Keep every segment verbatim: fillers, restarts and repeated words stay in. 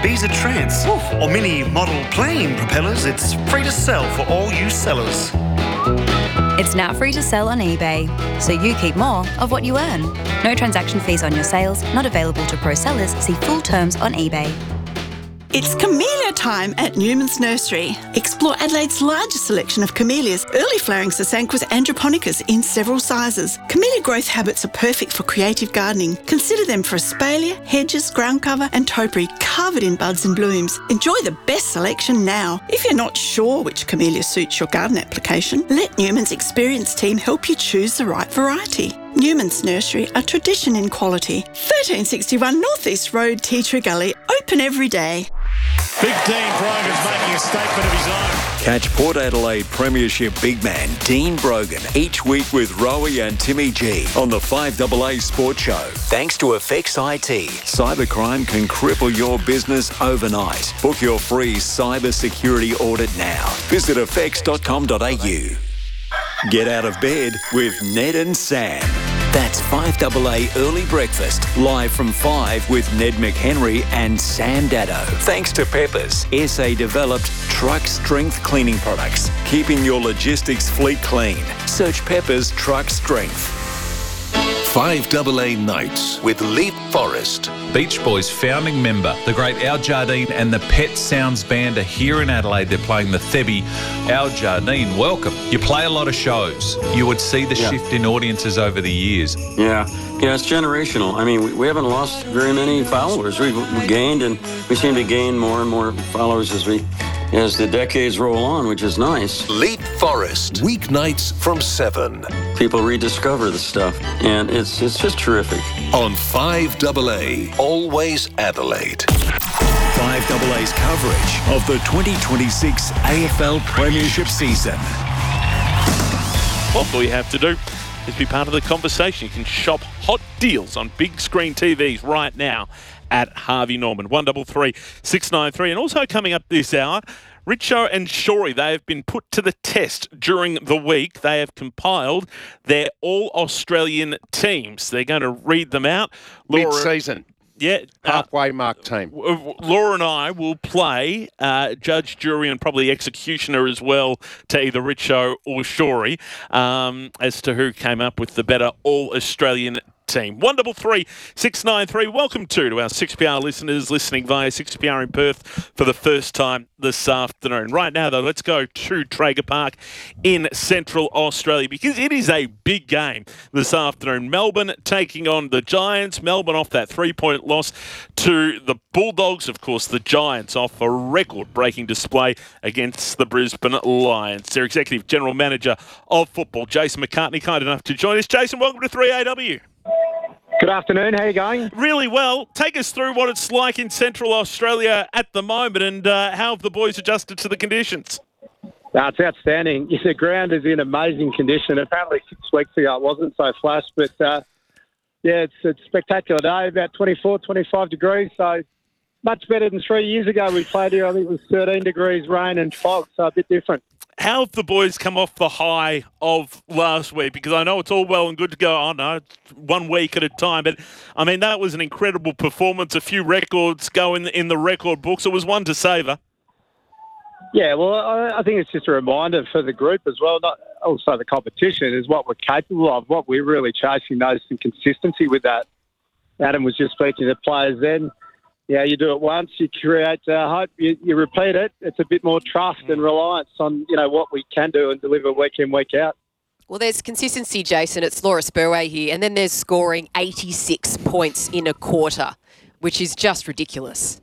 Visa Trans, or mini model plane propellers, it's free to sell for all you sellers. It's now free to sell on eBay, so you keep more of what you earn. No transaction fees on your sales, not available to pro sellers. See full terms on eBay. It's camellia time at Newman's Nursery. Explore Adelaide's largest selection of camellias, early flowering Sasanquas androponicas in several sizes. Camellia growth habits are perfect for creative gardening. Consider them for espalier, hedges, ground cover and topiary covered in buds and blooms. Enjoy the best selection now. If you're not sure which camellia suits your garden application, let Newman's experienced team help you choose the right variety. Newman's Nursery, a tradition in quality. thirteen sixty-one North East Road, Tea Tree Gully, open every day. Big Dean Brogan's making a statement of his own. Catch Port Adelaide Premiership big man Dean Brogan each week with Rowie and Timmy G on the five A A Sports Show. Thanks to Effects I T, cybercrime can cripple your business overnight. Book your free cyber security audit now. Visit effects dot com dot a u. Get out of bed with Ned and Sam. That's five A A Early Breakfast, live from five with Ned McHenry and Sam Dado. Thanks to Peppers, S A-developed truck strength cleaning products, keeping your logistics fleet clean. Search Peppers Truck Strength. five A A Nights with Leap Forest. Beach Boys founding member, the great Al Jardine and the Pet Sounds Band are here in Adelaide. They're playing the Thebby. Al Jardine, welcome. You play a lot of shows. You would see the yeah. shift in audiences over the years. Yeah, yeah, it's generational. I mean, we, we haven't lost very many followers. We've we gained, and we seem to gain more and more followers as we as the decades roll on, which is nice. Leap Forest, weeknights from seven. People rediscover the stuff, and it's it's just terrific. On five A A, always Adelaide. five A A's coverage of the twenty twenty-six A F L Premiership season. What all you have to do is be part of the conversation. You can shop hot deals on big screen T Vs right now at Harvey Norman. one three three, six nine three. And also coming up this hour, Richo and Shorey, they have been put to the test during the week. They have compiled their all-Australian teams. They're going to read them out. Laura, Mid-season. Yeah. Halfway uh, mark team. Laura and I will play uh, judge, jury, and probably executioner as well to either Richo or Shorey um, as to who came up with the better all-Australian team. one three three, six nine three. Welcome to, to our six P R listeners listening via six P R in Perth for the first time this afternoon. Right now, though, let's go to Traeger Park in Central Australia because it is a big game this afternoon. Melbourne taking on the Giants. Melbourne off that three-point loss to the Bulldogs. Of course, the Giants off a record-breaking display against the Brisbane Lions. Their Executive General Manager of Football, Jason McCartney, kind enough to join us. Jason, welcome to three A W. Good afternoon. How are you going? Really well. Take us through what it's like in Central Australia at the moment and uh, how have the boys adjusted to the conditions? Uh, it's outstanding. The ground is in amazing condition. Apparently six weeks ago it wasn't so flash, but uh, yeah, it's, it's a spectacular day, about twenty-four, twenty-five degrees, so much better than three years ago we played here. I think it was thirteen degrees, rain and fog, so a bit different. How have the boys come off the high of last week? Because I know it's all well and good to go, oh no, one week at a time. But, I mean, that was an incredible performance. A few records go in, in the record books. It was one to savour. Yeah, well, I, I think it's just a reminder for the group as well, not also the competition, is what we're capable of, what we're really chasing, those some consistency with that. Adam was just speaking to players then. Yeah, you do it once, you create uh, hope, you, you repeat it. It's a bit more trust and reliance on, you know, what we can do and deliver week in, week out. Well, there's consistency, Jason. It's Laura Spurway here. And then there's scoring eighty-six points in a quarter, which is just ridiculous.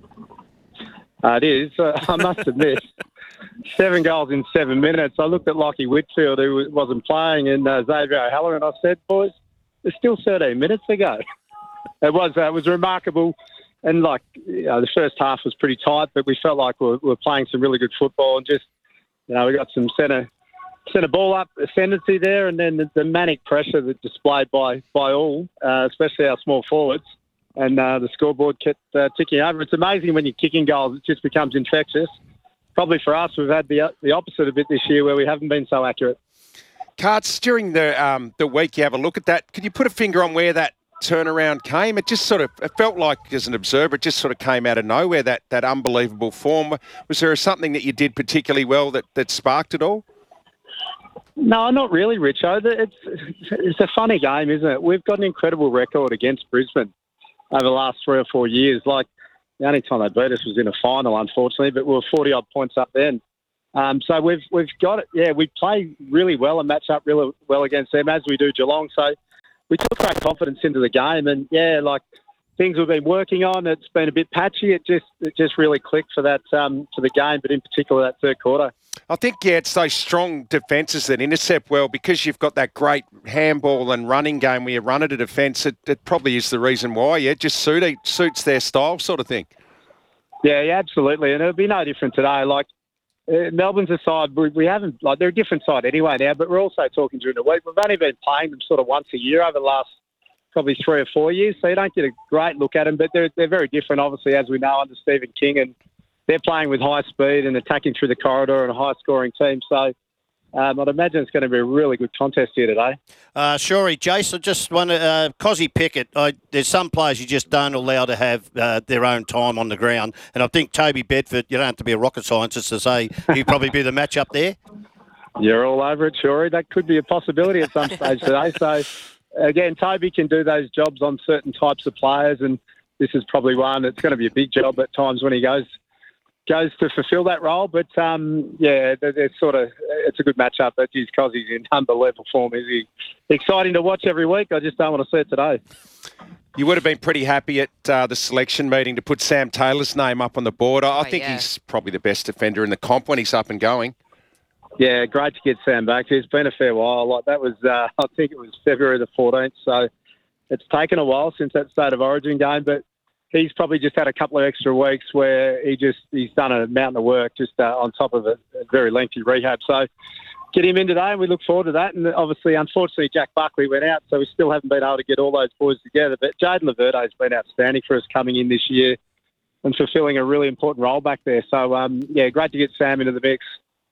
Uh, it is. Uh, I must admit, seven goals in seven minutes. I looked at Lockie Whitfield, who wasn't playing, and uh, Xavier O'Halloran, and I said, boys, there's still thirteen minutes to go. It was, uh, it was remarkable. And, like, you know, the first half was pretty tight, but we felt like we were, we were playing some really good football and just, you know, we got some centre centre ball up ascendancy there, and then the, the manic pressure that displayed by, by all, uh, especially our small forwards, and uh, the scoreboard kept uh, ticking over. It's amazing when you're kicking goals, it just becomes infectious. Probably for us, we've had the the opposite a bit this year where we haven't been so accurate. Carts, during the um, the week you have a look at that, could you put a finger on where that turnaround came? It just sort of it felt like, as an observer, it just sort of came out of nowhere, that, that unbelievable form. Was there something that you did particularly well that, that sparked it all? No, not really, Richo. It's, it's a funny game, isn't it? We've got an incredible record against Brisbane over the last three or four years. Like, the only time they beat us was in a final, unfortunately, but we were forty-odd points up then. Um, so we've we've got it. Yeah, we play really well and match up really well against them, as we do Geelong. So we took great confidence into the game, and yeah, like things we've been working on, it's been a bit patchy. It just it just really clicked for that um, for the game, but in particular that third quarter. I think, yeah, it's those strong defences that intercept well, because you've got that great handball and running game where you run at a defence. It, it probably is the reason why. Yeah, it just suit, suits their style, sort of thing. Yeah, yeah, absolutely, and it'll be no different today. Like. Uh, Melbourne's a side, we, we haven't, like, they're a different side anyway now, but we're also talking during the week. We've only been playing them sort of once a year over the last probably three or four years, so you don't get a great look at them, but they're, they're very different, obviously, as we know, under Stephen King, and they're playing with high speed and attacking through the corridor and a high-scoring team, so um, I'd imagine it's going to be a really good contest here today. Uh, Shorey, Jason, just one, uh, Cozzy Pickett, I, there's some players you just don't allow to have uh, their own time on the ground, and I think Toby Bedford, you don't have to be a rocket scientist to say he'd probably be the match up there. You're all over it, Shorey. That could be a possibility at some stage today. So, again, Toby can do those jobs on certain types of players, and this is probably one that's going to be a big job at times when he goes goes to fulfil that role. But, um, yeah, they're sort of, it's a good matchup. But, geez, Cozzy's in unbelievable form. Is he exciting to watch every week? I just don't want to see it today. You would have been pretty happy at uh, the selection meeting to put Sam Taylor's name up on the board. I, Oh, I think yeah. he's probably the best defender in the comp when he's up and going. Yeah, great to get Sam back. It's been a fair while. Like that was, uh, I think it was February the fourteenth. So it's taken a while since that State of Origin game, but he's probably just had a couple of extra weeks where he just he's done a mountain of work just uh, on top of a, a very lengthy rehab. So get him in today, and we look forward to that. And obviously, unfortunately, Jack Buckley went out, so we still haven't been able to get all those boys together. But Jaden Laverde has been outstanding for us coming in this year and fulfilling a really important role back there. So um, yeah, great to get Sam into the mix.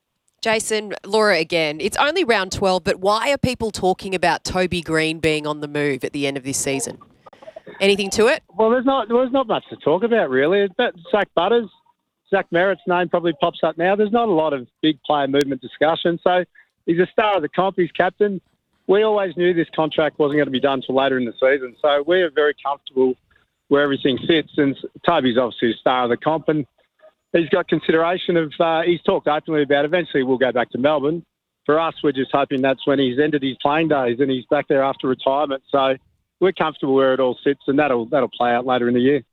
Jason, Laura again. It's only round twelve, but why are people talking about Toby Green being on the move at the end of this season? Anything to it? Well, there's not there's not much to talk about, really. But Zach Butters, Zach Merritt's name probably pops up now. There's not a lot of big player movement discussion. So he's a star of the comp. He's captain. We always knew this contract wasn't going to be done until later in the season. So we're very comfortable where everything sits. And Toby's obviously a star of the comp, and he's got consideration of, uh, he's talked openly about eventually we'll go back to Melbourne. For us, we're just hoping that's when he's ended his playing days and he's back there after retirement. So we're comfortable where it all sits, and that'll that'll play out later in the year.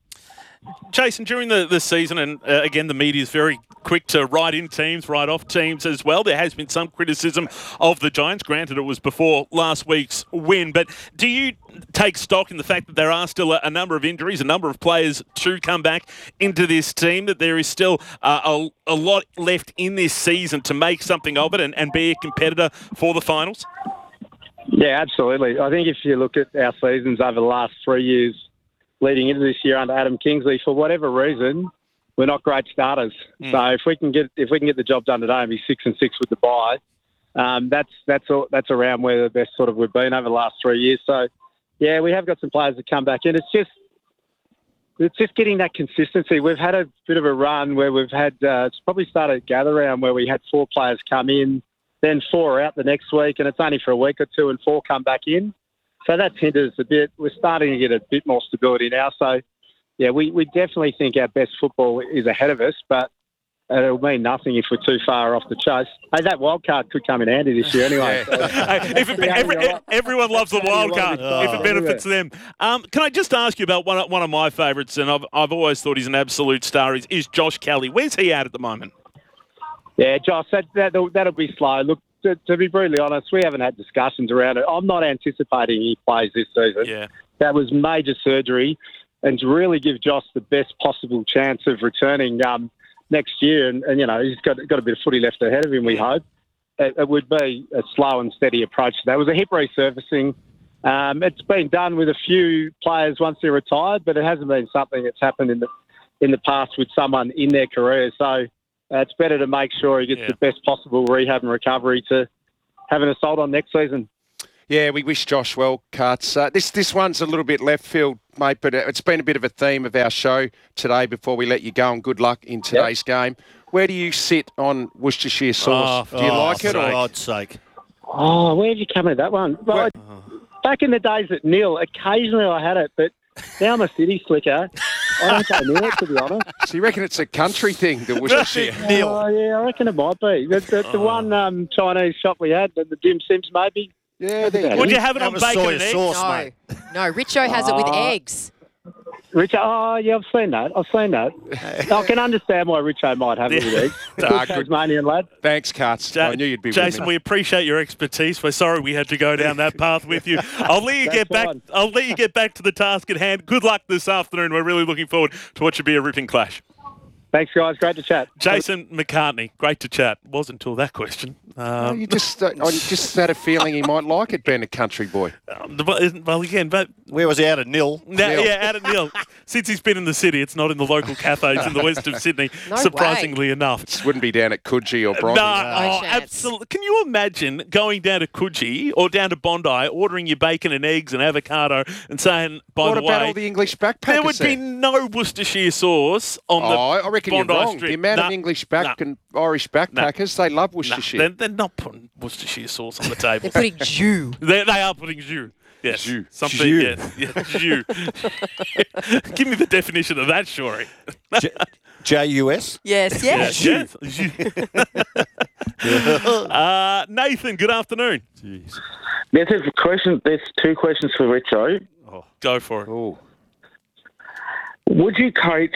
Jason, during the, the season, and uh, again, the media is very quick to write in teams, write off teams as well. There has been some criticism of the Giants. Granted, it was before last week's win. But do you take stock in the fact that there are still a, a number of injuries, a number of players to come back into this team, that there is still uh, a, a lot left in this season to make something of it and, and be a competitor for the finals? Yeah, absolutely. I think if you look at our seasons over the last three years, leading into this year under Adam Kingsley, for whatever reason, we're not great starters. Mm. So if we can get if we can get the job done today and be six and six with the bye, um, that's that's all, that's around where the best sort of we've been over the last three years. So yeah, we have got some players that come back in. It's just it's just getting that consistency. We've had a bit of a run where we've had uh, it's probably started at gather round where we had four players come in, then four are out the next week, and it's only for a week or two, and four come back in. So that's hindered us a bit. We're starting to get a bit more stability now. So, yeah, we, we definitely think our best football is ahead of us, but it'll mean nothing if we're too far off the chase. Hey, that wild card could come in handy this year anyway. So. Hey, if it, every, everyone loves the wild card oh, if it benefits them. Um, can I just ask you about one of, one of my favourites, and I've, I've always thought he's an absolute star, is, is Josh Kelly. Where's he at at the moment? Yeah, Josh, that, that'll, that'll be slow. Look, To, to be brutally honest, we haven't had discussions around it. I'm not anticipating he plays this season. Yeah. That was major surgery, and to really give Josh the best possible chance of returning um, next year, and, and you know he's got got a bit of footy left ahead of him. We hope it, it would be a slow and steady approach. That was a hip resurfacing. Um, it's been done with a few players once they're retired, but it hasn't been something that's happened in the in the past with someone in their career. So. Uh, it's better to make sure he gets yeah. the best possible rehab and recovery to have an assault on next season. Yeah, we wish Josh well, Carts. Uh, this this one's a little bit left field, mate, but it's been a bit of a theme of our show today before we let you go, and good luck in today's yep. game. Where do you sit on Worcestershire sauce? Oh, do you oh, like it? For or? God's sake. Oh, where did you come with that one? Well, I, back in the days at Nil, occasionally I had it, but now I'm a city slicker. I don't go near it, to be honest. So you reckon it's a country thing, the Worcestershire? Oh, yeah, I reckon it might be. The, the, the one um, Chinese shop we had, the, the dim sims maybe. Yeah, there Would you have it on bacon and eggs? Sauce, No, mate. no. Richo has it with Oh. eggs. Richo, oh, yeah, I've seen that. I've seen that. I can understand why Richo might have it with eggs. Ah, Good good. Tasmanian lad. Thanks, Carts. Ja- I knew you'd be Jason, with we me. appreciate your expertise. We're sorry we had to go down that path with you. I'll let you That's get back. fine. I'll let you get back to the task at hand. Good luck this afternoon. We're really looking forward to what should be a ripping clash. Thanks, guys. Great to chat. Jason McCartney, great to chat. Was until that question. No, Um, you just, uh, I just had a feeling he might like it being a country boy. um, but- well, again, but Where was he out of Nil? now, Nil. yeah, out at Nil. Since he's been in the city, it's not in the local cafes in the west of Sydney. No surprisingly enough. This wouldn't be down at Coogee or No, Bronte. oh, chance. absolutely. Can you imagine going down to Coogee or down to Bondi, ordering your bacon and eggs and avocado, and saying, by What the about way, all the English backpackers there would be there? no Worcestershire sauce on Oh, the I reckon Bondi you're wrong. Strip. The amount Nah, of English back nah, and Irish backpackers, they love nah, Worcestershire. they're, they're not putting Worcestershire sauce on the table. They're putting jus. they, they are putting jus. Yes, Jus. something. Jus. Yes, yeah, jus. Give me the definition of that, Shorey. J U S? Yes, yes. Yes, yes. uh, Nathan, good afternoon. There's a question. There's two questions for Richo. Oh, go for it. Oh, Would you coach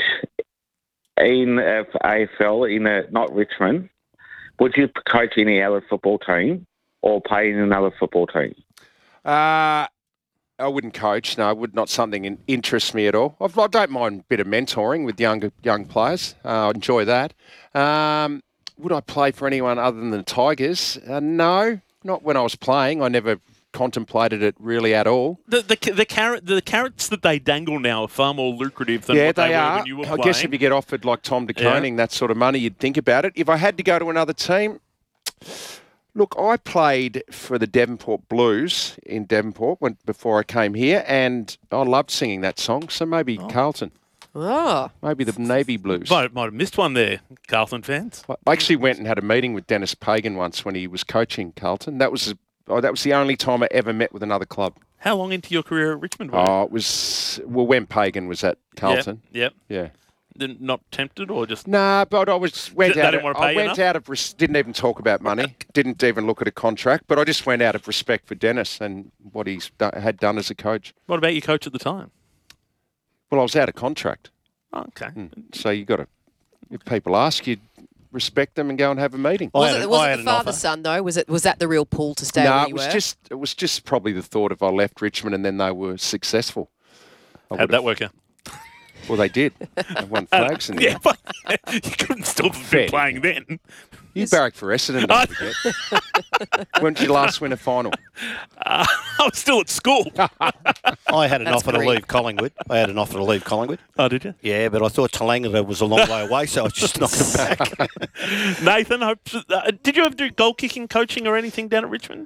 in uh, A F L in a, not Richmond? Would you coach any other football team or play in another football team? Uh, I wouldn't coach. No, it would not something in, interests me at all. I've, I don't mind a bit of mentoring with younger young players. Uh, I enjoy that. Um, would I play for anyone other than the Tigers? Uh, no, not when I was playing. I never contemplated it really at all. The the the carrot the carrots that they dangle now are far more lucrative than yeah, what they, they were are. when you were I playing. guess if you get offered like Tom de Koning, that sort of money, you'd think about it. If I had to go to another team, look, I played for the Devonport Blues in Devonport when, before I came here, and I loved singing that song. So maybe Oh. Carlton, Oh. maybe the Navy Blues. Might, might have missed one there, Carlton fans. I actually went and had a meeting with Dennis Pagan once when he was coaching Carlton. That was oh, that was the only time I ever met with another club. How long into your career at Richmond were you? Oh, it was well when Pagan was at Carlton. Yep. Yeah. Didn't, not tempted or just... Nah, but I was went They out. didn't Of, want to pay I you went enough? out of res- didn't even talk about money. Didn't even look at a contract. But I just went out of respect for Dennis and what he's do- had done as a coach. What about your coach at the time? Well, I was out of contract. Oh, okay. Mm. So you got to. If people ask you, respect them and go and have a meeting. Was it, was it the father-son, though? Was it was that the real pull to stay no, where it you was were? just it was just probably the thought if I left Richmond and then they were successful. I How'd would've- that work out? Well, they did. They won flags in the Yeah, end. but you couldn't still have Fair been playing then. You barracked for Essendon, don't forget. When did you last win a final? Uh, I was still at school. I had an That's offer to great. leave Collingwood. I had an offer to leave Collingwood. Oh, did you? Yeah, but I thought Tallangatta was a long way away, so I just knocked it back. Nathan, hope, uh, did you ever do goal kicking coaching or anything down at Richmond?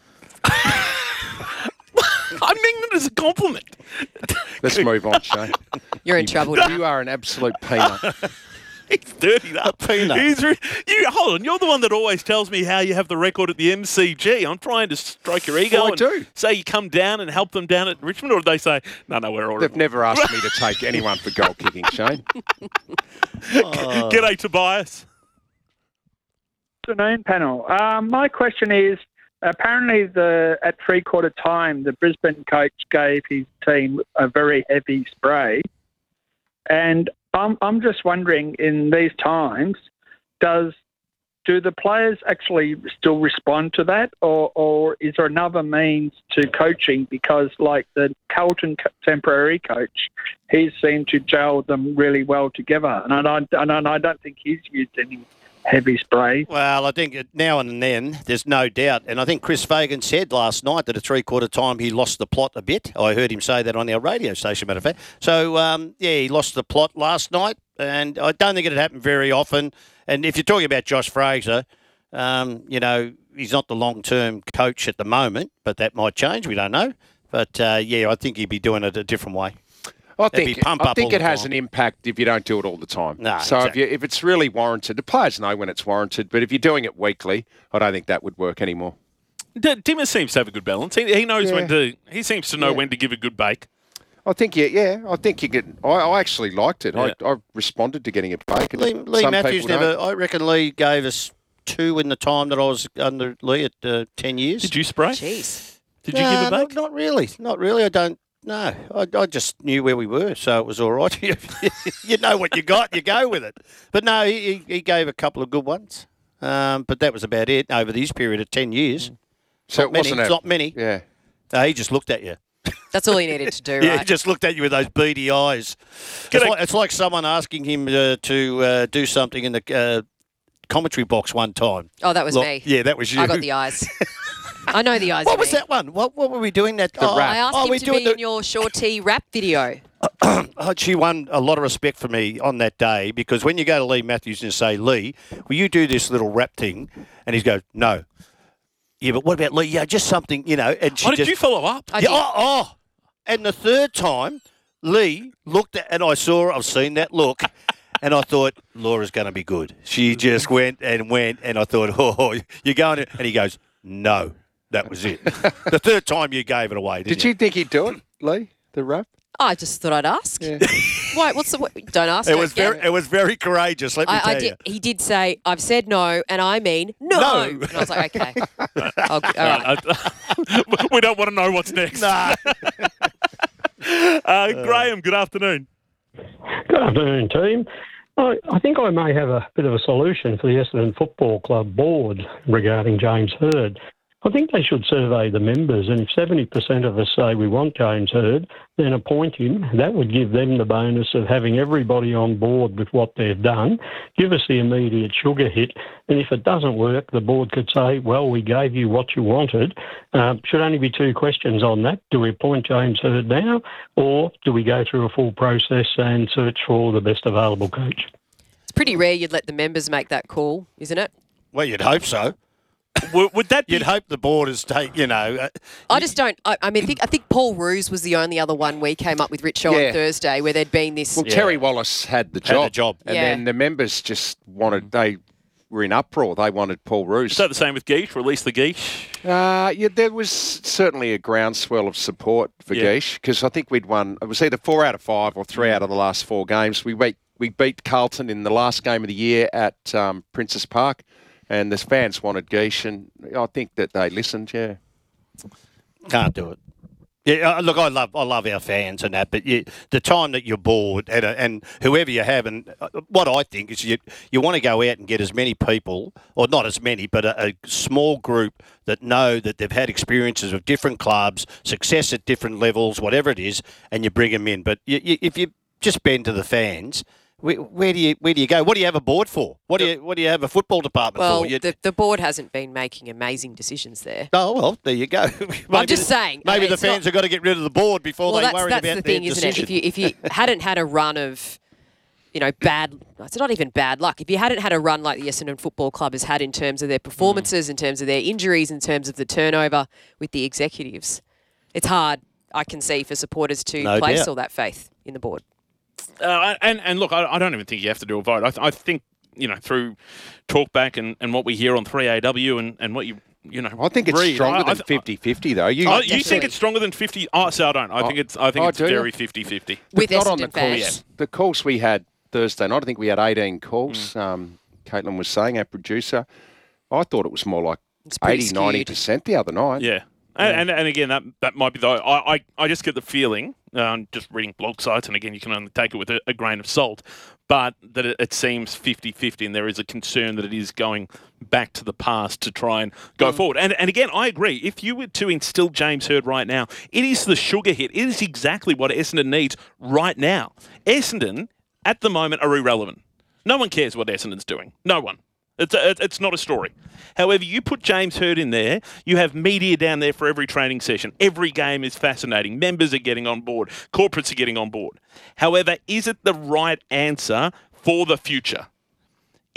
I mean it as a compliment. Let's move on, Shane. You're in You- trouble now. You are an absolute peanut. He's dirty up. peanut. He's re- you hold on. You're the one that always tells me how you have the record at the M C G. I'm trying to stroke your ego Well, I and do. say you come down and help them down at Richmond, or did they say no, no, we're all They've right? never asked me to take anyone for goal kicking, Shane. G'day, Tobias. Afternoon, panel. Um, my question is: apparently, the at three-quarter time, the Brisbane coach gave his team a very heavy spray, and I'm I'm just wondering, in these times, does do the players actually still respond to that, or or is there another means to coaching? Because, like the Carlton co- temporary coach, he seemed to gel them really well together, and I and I, and I don't think he's used any heavy spray. Well, I think now and then there's no doubt, and I think Chris Fagan said last night that at three-quarter time he lost the plot a bit. I heard him say that on our radio station, matter of fact. So, um, yeah, he lost the plot last night, and I don't think it had happened very often. And if you're talking about Josh Fraser, um, you know, he's not the long-term coach at the moment, but that might change. We don't know. But, uh, yeah, I think he'd be doing it a different way. I It'd think be pump I up think all it the has time. an impact if you don't do it all the time. No, so exactly. if you, if it's really warranted, the players know when it's warranted. But if you're doing it weekly, I don't think that would work anymore. D- Dimmer seems to have a good balance. He, he knows Yeah. when to. He seems to know Yeah. when to give a good bake. I think you, yeah, I think you get. I, I actually liked it. Yeah. I, I responded to getting it bacon. Lee, Lee Some Matthews people never. don't. I reckon Lee gave us two in the time that I was under Lee at uh, ten years. Did you spray? Jeez. Did you No, give a not, bake? not really. Not really. I don't. No, I, I just knew where we were, so it was all right. You know what you got, you go with it. But no, he, he gave a couple of good ones. Um, but that was about it over this period of ten years. So not it many. wasn't It's a- not many. Yeah. No, he just looked at you. That's all he needed to do, Yeah, right? he just looked at you with those beady eyes. It's like, it's like someone asking him uh, to uh, do something in the uh, commentary box one time. Oh, that was Look, me. Yeah, that was you. I got the eyes. I know the eyes. What of was me. that one? What, what were we doing that? Oh, I asked oh, him we're to doing be the, in your Shorty rap video. Oh, she won a lot of respect for me on that day because when you go to Lee Matthews and say, Lee, will you do this little rap thing? And he's go, no. Yeah, but what about Lee? Yeah, just something, you know. And she Oh, did just, you follow up? I yeah, did. oh, oh. And the third time, Lee looked at, and I saw her, I've seen that look, and I thought, Laura's going to be good. She just went and went, and I thought, oh, you're going to, and he goes, no, that was it. The third time you gave it away, didn't Did you think he'd do it, Lee? The rap? I just thought I'd ask. Why? What's the? What, don't ask. It don't was get. very, it was very courageous. Let me I, tell I you. did. He did say, "I've said no, and I mean no." No. And I was like, "Okay, I'll, all right." we don't want to know what's next. Nah. uh, Graham, good afternoon. Good afternoon, team. I, I think I may have a bit of a solution for the Essendon Football Club board regarding James Hird. I think they should survey the members, and if seventy percent of us say we want James Hird, then appoint him. That would give them the bonus of having everybody on board with what they've done, give us the immediate sugar hit, and if it doesn't work, the board could say, well, we gave you what you wanted. Um, should only be two questions on that. Do we appoint James Hird now, or do we go through a full process and search for the best available coach? It's pretty rare you'd let the members make that call, isn't it? Well, you'd hope so. Would, would that be... You'd hope the board is take, you know. Uh, I just don't. I, I mean, I think, I think Paul Roos was the only other one we came up with, Richo, Yeah. on Thursday, where there'd been this. Well, Terry Wallace had the Had job. the job. And Yeah. then the members just wanted, they were in uproar. They wanted Paul Roos. Is that the same with Geesh? Release the Geesh? Uh, yeah, there was certainly a groundswell of support for Yeah. Geesh because I think we'd won, it was either four out of five or three out of the last four games. We beat, we beat Carlton in the last game of the year at um, Princess Park, and the fans wanted Geesh, and I think that they listened, yeah. Can't do it. Yeah, uh, look, I love I love our fans and that, but you, the time that you're bored and, uh, and whoever you have, and uh, what I think is you you want to go out and get as many people, or not as many, but a, a small group that know that they've had experiences of different clubs, success at different levels, whatever it is, and you bring them in. But you, you, if you just bend to the fans, where, where do you where do you go? What do you have a board for? What do you what do you have a football department Well, for? You, the, the board hasn't been making amazing decisions there. oh well, there you go. I'm just saying. Maybe uh, the it's not- fans have got to get rid of the board before well, they that's, worry that's about the their thing, isn't decision. it? If you if you hadn't had a run of, you know, bad. It's not even bad luck. If you hadn't had a run like the Essendon Football Club has had in terms of their performances, in terms of their injuries, in terms of the turnover with the executives, it's hard. I can see for supporters to No place doubt. all that faith in the board. Uh, and, and look, I, I don't even think you have to do a vote. I, th- I think, you know, through talkback and, and what we hear on three A W and, and what you, you know, I think it's read, stronger I, than I th- fifty-fifty, though. You, Oh, you think it's stronger than fifty? Oh, so I don't. I Oh. think it's I think Oh, it's do you? very fifty-fifty. But not on the calls. The calls we had Thursday night, I think we had eighteen calls. Mm. Um, Caitlin was saying, our producer. I thought it was more like pretty eighty, ninety percent the other night. Yeah. And, and and again, that that might be though. I, I, I just get the feeling, um, just reading blog sites, and again, you can only take it with a, a grain of salt, but that it, it seems fifty-fifty, and there is a concern that it is going back to the past to try and go forward. And and again, I agree. If you were to instill James Hird right now, it is the sugar hit. It is exactly what Essendon needs right now. Essendon, at the moment, are irrelevant. No one cares what Essendon's doing. No one. It's a, it's not a story. However, you put James Hird in there, you have media down there for every training session. Every game is fascinating. Members are getting on board. Corporates are getting on board. However, is it the right answer for the future?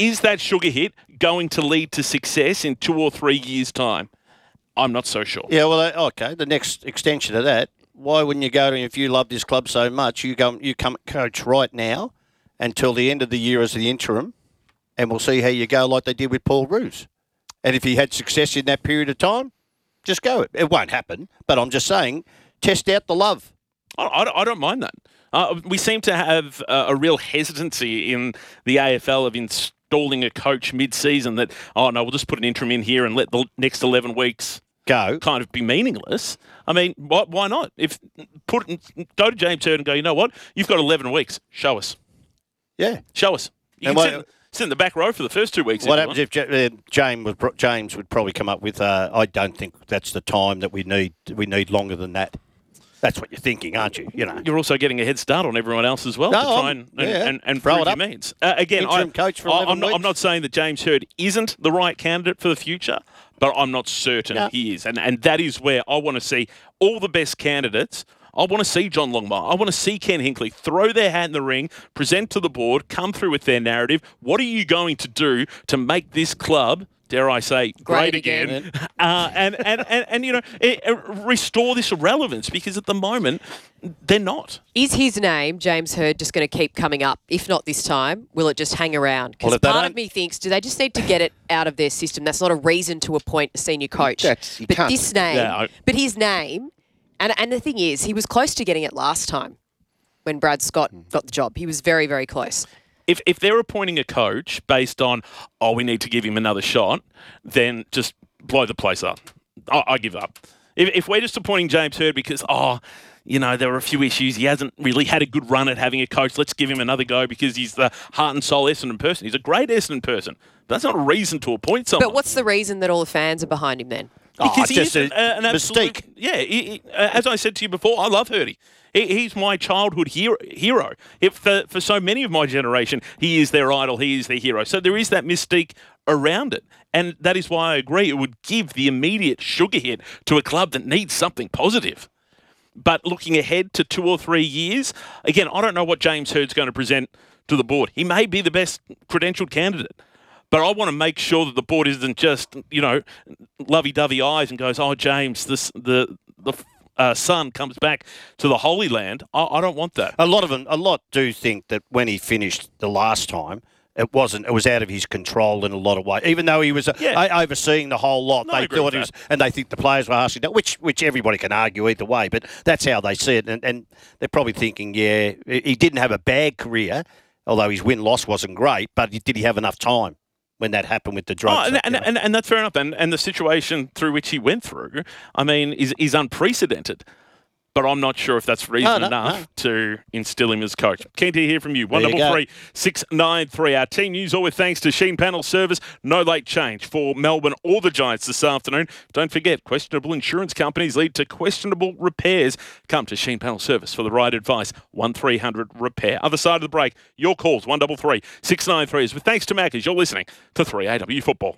Is that sugar hit going to lead to success in two or three years' time? I'm not so sure. Yeah, well, uh, okay. The next extension of that, why wouldn't you go to, if you love this club so much, you go, you come coach right now until the end of the year as the interim, and we'll see how you go like they did with Paul Roos. And if he had success in that period of time, just go. It won't happen, but I'm just saying, test out the love. I, I, I don't mind that. Uh, we seem to have uh, a real hesitancy in the A F L of installing a coach mid-season that, oh, no, we'll just put an interim in here and let the next eleven weeks go, kind of be meaningless. I mean, why, why not? If put Go to James Hird and go, you know what? You've got eleven weeks. Show us. Yeah. Show us. You And can what- sit, sit in the back row for the first two weeks. What if you happens if Ja- uh, James would pro- James would probably come up with? Uh, I don't think that's the time that we need. We need longer than that. That's what you're thinking, aren't you? You know, You're also getting a head start on everyone else as well No, to try I'm- and, and, yeah. and, and Throw prove it your up. means. Uh, again, I, Interim coach for I- eleven I'm, not, I'm weeks. not saying that James Hird isn't the right candidate for the future, but I'm not certain No. he is. And, and that is where I want to see all the best candidates. I want to see John Longmire. I want to see Ken Hinkley throw their hat in the ring, present to the board, come through with their narrative. What are you going to do to make this club, dare I say, great, Great again, again. uh, and, and, and, and, you know, eh, eh, restore this relevance? Because at the moment, they're not. Is his name, James Hird, just going to keep coming up? If not this time, will it just hang around? Because Well, if they part of don't- me thinks, do they just need to get it out of their system? That's not a reason to appoint a senior coach. That's- you but can't- this name, Yeah, I- but his name, and and the thing is, he was close to getting it last time when Brad Scott got the job. He was very, very close. If if they're appointing a coach based on, oh, we need to give him another shot, then just blow the place up. I, I give up. If, if we're just appointing James Hird because, oh, you know, there were a few issues, he hasn't really had a good run at having a coach, let's give him another go because he's the heart and soul Essendon person. He's a great Essendon person. But that's not a reason to appoint someone. But what's the reason that all the fans are behind him then? Because Oh, he just is a an, uh, an absolute, mystique. yeah. He, he- uh, as I said to you before, I love Hurdy. He, he's my childhood hero. hero. If for, for so many of my generation, he is their idol. He is their hero. So there is that mystique around it, and that is why I agree. It would give the immediate sugar hit to a club that needs something positive. But looking ahead to two or three years, again, I don't know what James Hird's going to present to the board. He may be the best credentialed candidate. But I want to make sure that the board isn't just, you know, lovey-dovey eyes and goes, oh, James, this, the the uh, son comes back to the Holy Land. I, I don't want that. a lot of them, a lot do think that when he finished the last time, it wasn't. It was out of his control in a lot of ways. Even though he was uh, Yeah. o- overseeing the whole lot, No, I they agree thought with he was, that. and they think the players were harshly done, which which everybody can argue either way. But that's how they see it, and, and they're probably thinking, yeah, he didn't have a bad career, although his win loss wasn't great. But did he have enough time when that happened with the drugs? Oh, and, that, and, you know? and, and that's fair enough. And, and the situation through which he went through, I mean, is, is unprecedented. But I'm not sure if that's reason No, no, enough no. to instill him as coach. Keen to hear from you. There One you double go. three six nine three. Our team news all with thanks to Sheen Panel Service. No late change for Melbourne or the Giants this afternoon. Don't forget, questionable insurance companies lead to questionable repairs. Come to Sheen Panel Service for the right advice. One three hundred repair. Other side of the break. Your calls one double three six nine three. With thanks to Maccas, you're listening to three A W Football.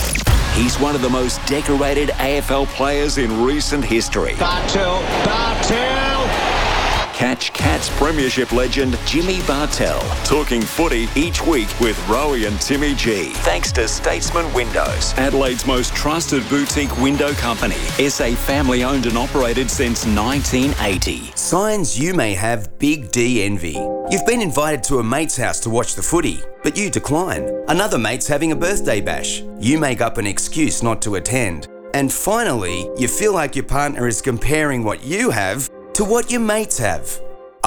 He's one of the most decorated A F L players in recent history. Bartel, Bartel. Catch Cats Premiership legend Jimmy Bartell talking footy each week with Rowie and Timmy G. Thanks to Statesman Windows, Adelaide's most trusted boutique window company. S A family owned and operated since nineteen eighty. Signs you may have big D envy. You've been invited to a mate's house to watch the footy, but you decline. Another mate's having a birthday bash. You make up an excuse not to attend. And finally, you feel like your partner is comparing what you have to what your mates have.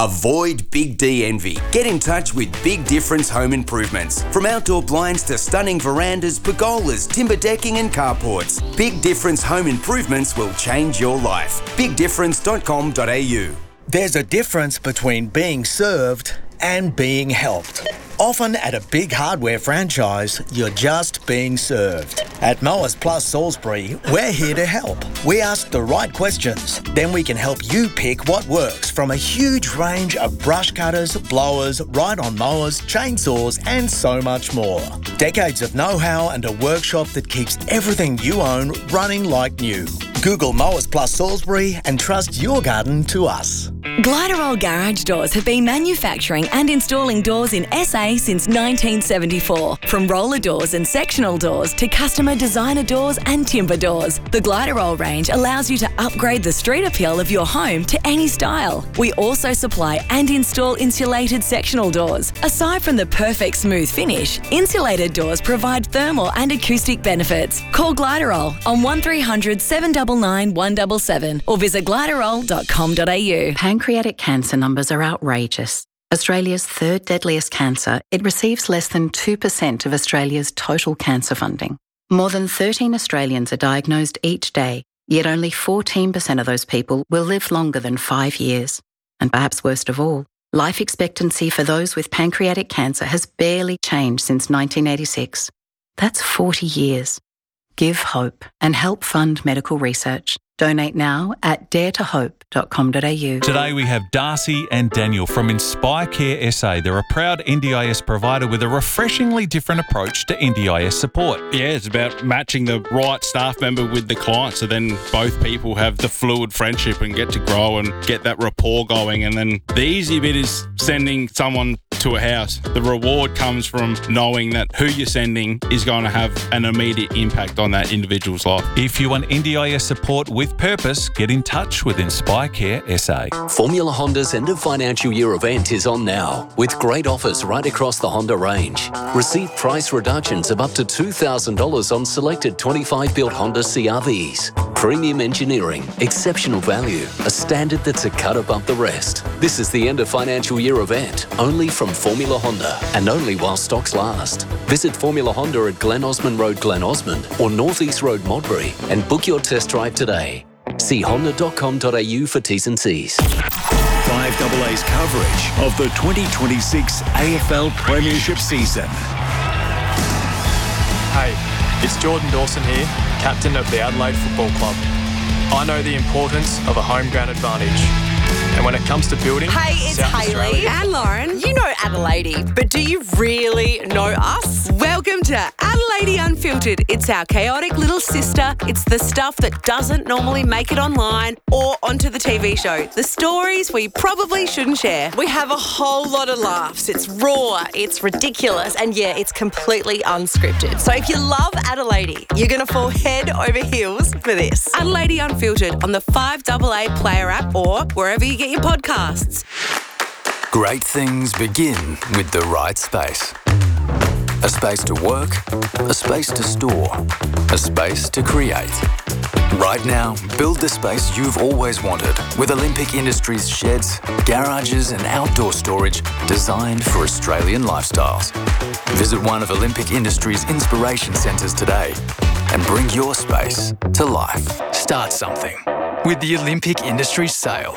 Avoid Big D envy. Get in touch with Big Difference Home Improvements. From outdoor blinds to stunning verandas, pergolas, timber decking and carports, Big Difference Home Improvements will change your life. big difference dot com dot a u. There's a difference between being served and being helped. Often at a big hardware franchise, you're just being served. At Mowers Plus Salisbury, we're here to help. We ask the right questions, then we can help you pick what works from a huge range of brush cutters, blowers, ride-on mowers, chainsaws, and so much more. Decades of know-how and a workshop that keeps everything you own running like new. Google Mowers Plus Salisbury and trust your garden to us. Gliderol Garage Doors have been manufacturing and installing doors in S A since nineteen seventy-four. From roller doors and sectional doors to customer designer doors and timber doors, the Gliderol range allows you to upgrade the street appeal of your home to any style. We also supply and install insulated sectional doors. Aside from the perfect smooth finish, insulated doors provide thermal and acoustic benefits. Call Gliderol on one three hundred seven nine nine one seven seven or visit gliderol dot com dot a u. Pancreatic cancer numbers are outrageous. Australia's third deadliest cancer, it receives less than two percent of Australia's total cancer funding. More than thirteen Australians are diagnosed each day, yet only fourteen percent of those people will live longer than five years. And perhaps worst of all, life expectancy for those with pancreatic cancer has barely changed since nineteen eighty-six. That's forty years. Give hope and help fund medical research. Donate now at dare to hope dot com dot a u. Today we have Darcy and Daniel from Inspire Care S A. They're a proud N D I S provider with a refreshingly different approach to N D I S support. Yeah, it's about matching the right staff member with the client, so then both people have the fluid friendship and get to grow and get that rapport going. And then the easy bit is sending someone to a house. The reward comes from knowing that who you're sending is going to have an immediate impact on that individual's life. If you want N D I S support with purpose, get in touch with Inspire Care S A. Formula Honda's end of financial year event is on now, with great offers right across the Honda range. Receive price reductions of up to two thousand dollars on selected twenty-five built Honda C R Vs. Premium engineering, exceptional value, a standard that's a cut above the rest. This is the end of financial year event, only from Formula Honda, and only while stocks last. Visit Formula Honda at Glen Osmond Road, Glen Osmond, or North East Road, Modbury, and book your test drive today. See honda dot com dot a u for T's and C's. five A A's coverage of the twenty twenty-six A F L Premiership season. Hey, it's Jordan Dawson here, captain of the Adelaide Football Club. I know the importance of a home ground advantage. And when it comes to building... Hey, it's South Hayley. Australia, And Lauren. You know Adelaide, but do you really know us? Welcome to Adelaide Unfiltered. It's our chaotic little sister. It's the stuff that doesn't normally make it online or onto the T V show. The stories we probably shouldn't share. We have a whole lot of laughs. It's raw, it's ridiculous, and yeah, it's completely unscripted. So if you love Adelaide, you're going to fall head over heels for this. Adelaide Unfiltered on the five A A Player app or wherever you get your podcasts. Great things begin with the right space. A space to work, a space to store, a space to create. Right now, build the space you've always wanted with Olympic Industries sheds, garages and outdoor storage designed for Australian lifestyles. Visit one of Olympic Industries' inspiration centres today and bring your space to life. Start something with the Olympic Industries sale.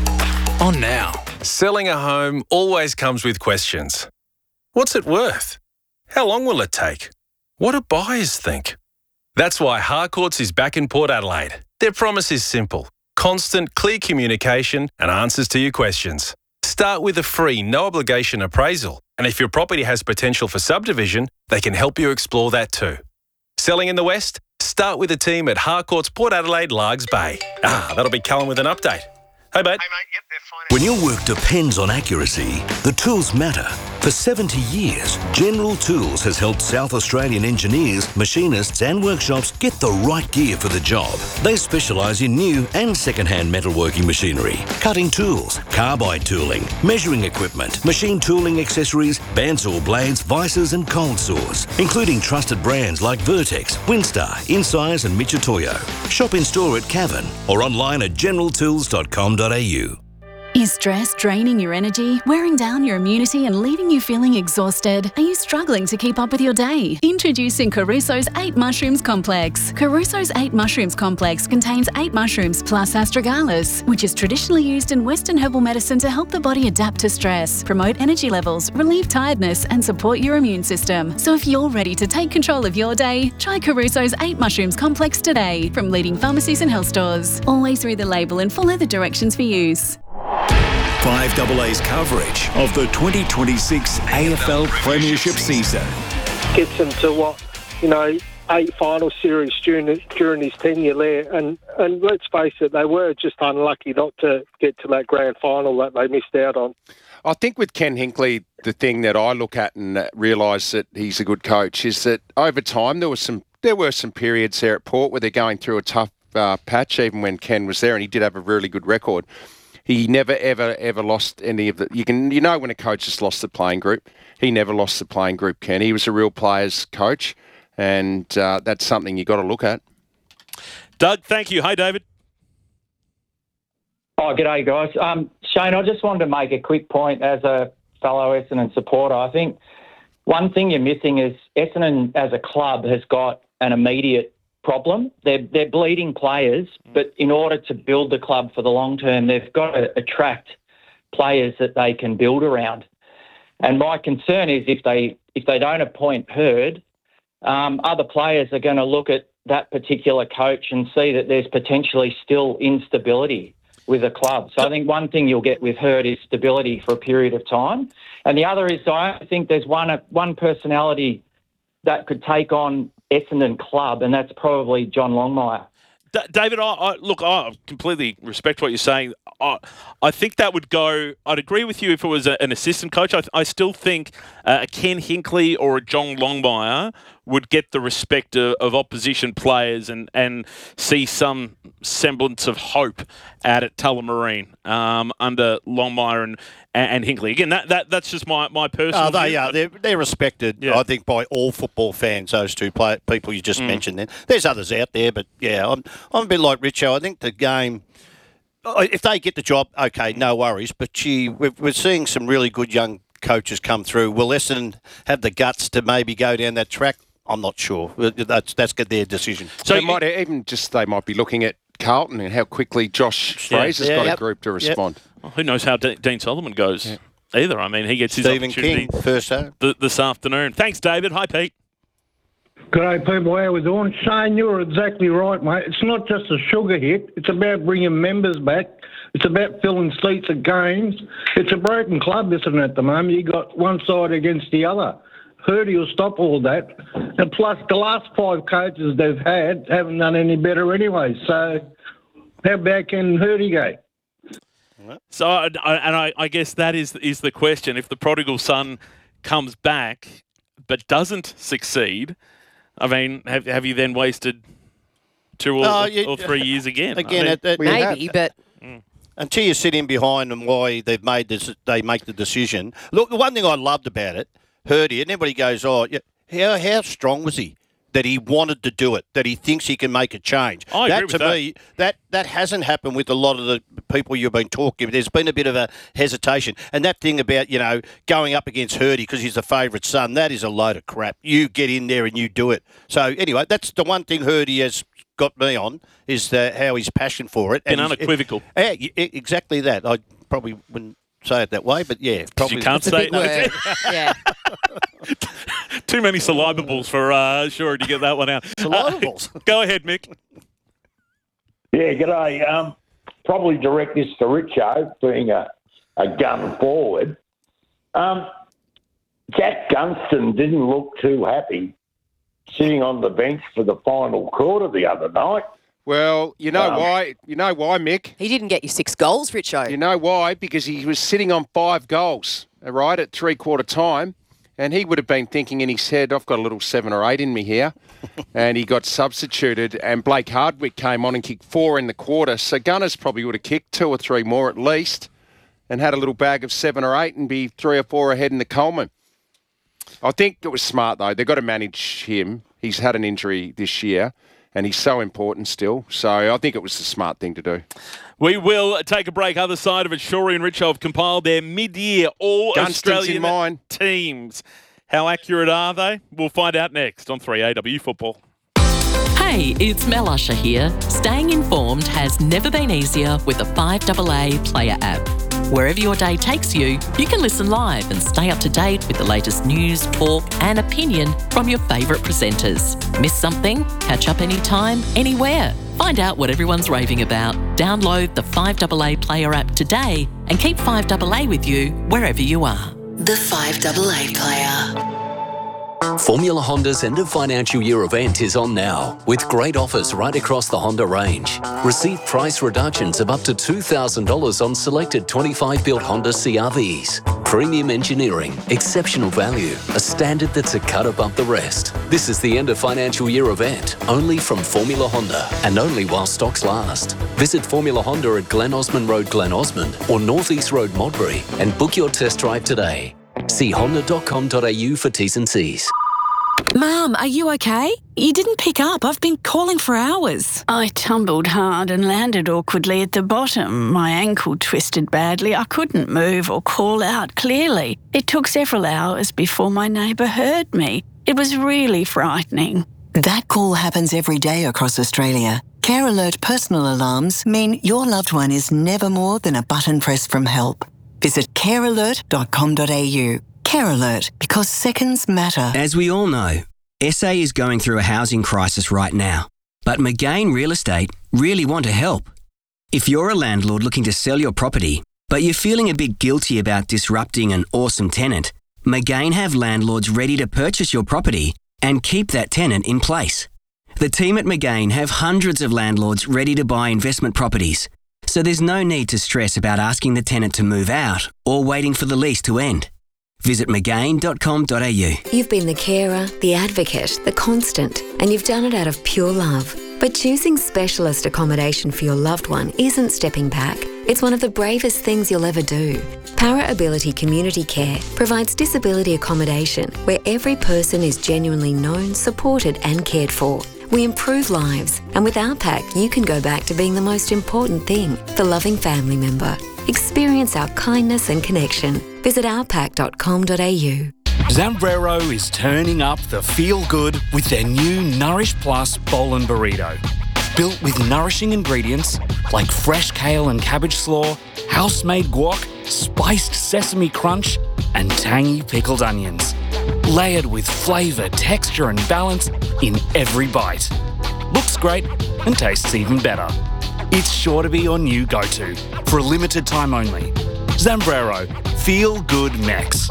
On now. Selling a home always comes with questions. What's it worth? How long will it take? What do buyers think? That's why Harcourts is back in Port Adelaide. Their promise is simple. Constant, clear communication and answers to your questions. Start with a free, no-obligation appraisal. And if your property has potential for subdivision, they can help you explore that too. Selling in the West? Start with the team at Harcourts Port Adelaide, Largs Bay. Ah, that'll be Callum with an update. Hey, mate. When your work depends on accuracy, the tools matter. For seventy years, General Tools has helped South Australian engineers, machinists and workshops get the right gear for the job. They specialise in new and second-hand metalworking machinery, cutting tools, carbide tooling, measuring equipment, machine tooling accessories, bandsaw blades, vices and cold saws, including trusted brands like Vertex, Winstar, Insize and Michitoyo. Shop in store at Cavan or online at general tools dot com dot a u. Is stress draining your energy, wearing down your immunity and leaving you feeling exhausted? Are you struggling to keep up with your day? Introducing Caruso's eight Mushrooms Complex. Caruso's eight Mushrooms Complex contains eight mushrooms plus astragalus, which is traditionally used in Western herbal medicine to help the body adapt to stress, promote energy levels, relieve tiredness and support your immune system. So if you're ready to take control of your day, try Caruso's eight Mushrooms Complex today from leading pharmacies and health stores. Always read the label and follow the directions for use. five A A's coverage of the twenty twenty-six A F L Premiership season. Gets them to what, you know, eight final series during during his tenure there, and and let's face it, they were just unlucky not to get to that grand final that they missed out on. I think with Ken Hinkley, the thing that I look at and uh, realise that he's a good coach is that over time there was some there were some periods there at Port where they're going through a tough uh, patch, even when Ken was there, and he did have a really good record. He never, ever, ever lost any of the... You can, you know when a coach has lost the playing group. He never lost the playing group, Ken. He was a real players coach, and uh, that's something you got to look at. Doug, thank you. Hi, David. Oh, g'day, guys. Um, Shane, I just wanted to make a quick point as a fellow Essendon supporter. I think one thing you're missing is Essendon as a club has got an immediate problem. They're, they're bleeding players, but in order to build the club for the long term, they've got to attract players that they can build around. And my concern is if they if they don't appoint Hurd, um, other players are going to look at that particular coach and see that there's potentially still instability with a club. So I think one thing you'll get with Hurd is stability for a period of time. And the other is I think there's one one personality that could take on Essendon club, and that's probably John Longmire. D- David, I, I, look, I completely respect what you're saying. I, I think that would go... I'd agree with you if it was a, an assistant coach. I, I still think uh, a Ken Hinkley or a John Longmire would get the respect of, of opposition players and, and see some semblance of hope out at Tullamarine um, under Longmire and, and Hinkley. Again, that, that that's just my, my personal Oh, they view. are. They're, they're respected, Yeah. I think, by all football fans, those two play, people you just Mm. mentioned then. There's others out there, but, yeah, I'm, I'm a bit like Richo. I think the game... If they get the job, okay, no worries. But, gee, we're, we're seeing some really good young coaches come through. Will Essendon have the guts to maybe go down that track? I'm not sure. That's that's their decision. So they might even just they might be looking at Carlton and how quickly Josh Fraser's Yeah. got Yep. a group to respond. Well, who knows how D- Dean Solomon goes either. I mean, he gets his Stephen opportunity King, first home. th- this afternoon. Thanks, David. Hi, Pete. G'day, people. How we doing? Shane, you're exactly right, mate. It's not just a sugar hit. It's about bringing members back. It's about filling seats at games. It's a broken club, isn't it, at the moment? You got one side against the other. Hurdy will stop all that. And plus, the last five coaches they've had haven't done any better anyway. So how bad can Hurdy go? So, I, I- and I, I guess that is is the question. If the prodigal son comes back but doesn't succeed, I mean, have have you then wasted two or, Oh, or, you- or three years again? Again, I mean, it- it- Maybe, but until you sit in behind and why they've made this, they make the decision. Look, the one thing I loved about it, Hurdy, and everybody goes, "Oh, yeah, how how strong was he that he wanted to do it? That he thinks he can make a change." I agree that with to that. me, that that hasn't happened with a lot of the people you've been talking. There's been a bit of a hesitation, and that thing about you know going up against Hurdy because he's the favourite son, that is a load of crap. You get in there and you do it. So anyway, that's the one thing Hurdy has got me on is the, how his passion for it. Been he's- unequivocal. Yeah, y- e- exactly that. I probably wouldn't say it that way, but yeah, probably. you can't say it. yeah. Too many syllabables for uh, sure to get that one out. Syllabables. Uh, go ahead, Mick. Yeah, g'day. Um, probably direct this to Richo, being a, a gun forward. Um, Jack Gunston didn't look too happy sitting on the bench for the final quarter the other night. Well, you know Um, why? You know why, Mick? He didn't get you six goals, Richo. You know why? Because he was sitting on five goals, all right, at three-quarter time, and he would have been thinking in his head, I've got a little seven or eight in me here, and he got substituted, and Blake Hardwick came on and kicked four in the quarter, so Gunners probably would have kicked two or three more at least and had a little bag of seven or eight and be three or four ahead in the Coleman. I think it was smart, though. They've got to manage him. He's had an injury this year, and he's so important still. So I think it was the smart thing to do. We will take a break. Other side of it, Shorey and Richo have compiled their mid-year all-Australian in mine. teams. How accurate are they? We'll find out next on three A W Football. Hey, it's Mel Usher here. Staying informed has never been easier with the five A A Player app. Wherever your day takes you, you can listen live and stay up to date with the latest news, talk and opinion from your favourite presenters. Miss something? Catch up anytime, anywhere. Find out what everyone's raving about. Download the five A A Player app today and keep five A A with you wherever you are. The five A A Player. Formula Honda's end of financial year event is on now, with great offers right across the Honda range. Receive price reductions of up to two thousand dollars on selected twenty-five built Honda C R Vs. Premium engineering, exceptional value, a standard that's a cut above the rest. This is the end of financial year event, only from Formula Honda, and only while stocks last. Visit Formula Honda at Glen Osmond Road, Glen Osmond, or North East Road, Modbury, and book your test drive today. See honda dot com dot a u for T's and C's. Mum, are you okay? You didn't pick up. I've been calling for hours. I tumbled hard and landed awkwardly at the bottom. My ankle twisted badly. I couldn't move or call out clearly. It took several hours before my neighbour heard me. It was really frightening. That call happens every day across Australia. Care Alert personal alarms mean your loved one is never more than a button press from help. Visit care alert dot com dot a u. Care Alert, because seconds matter. As we all know, S A is going through a housing crisis right now. But McGain Real Estate really want to help. If you're a landlord looking to sell your property, but you're feeling a bit guilty about disrupting an awesome tenant, McGain have landlords ready to purchase your property and keep that tenant in place. The team at McGain have hundreds of landlords ready to buy investment properties, so there's no need to stress about asking the tenant to move out or waiting for the lease to end. Visit mcgain dot com dot a u. You've been the carer, the advocate, the constant, and you've done it out of pure love. But choosing specialist accommodation for your loved one isn't stepping back. It's one of the bravest things you'll ever do. Para Ability Community Care provides disability accommodation where every person is genuinely known, supported and cared for. We improve lives, and with our pack, you can go back to being the most important thing, the loving family member. Experience our kindness and connection. Visit our pack dot com dot a u. Zambrero is turning up the feel-good with their new Nourish Plus Bowl and Burrito. Built with nourishing ingredients like fresh kale and cabbage slaw, house-made guac, spiced sesame crunch, and tangy pickled onions. Layered with flavour, texture and balance in every bite. Looks great and tastes even better. It's sure to be your new go-to for a limited time only. Zambrero, feel good Mex.